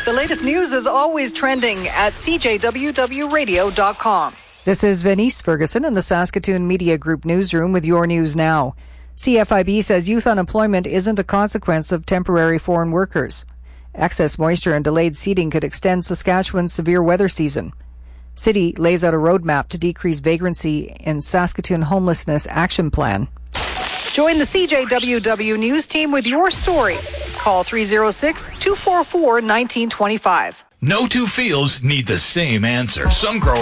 The latest news is always trending at cjwwradio.com. This is Venice Ferguson in the Saskatoon Media Group newsroom with your news now. CFIB says youth unemployment isn't a consequence of temporary foreign workers. Excess moisture and delayed seeding could extend Saskatchewan's severe weather season. City lays out a roadmap to decrease vagrancy in Saskatoon Homelessness Action Plan. Join the CJWW News team with your story. Call 306-244-1925. No two fields need the same answer. Some growers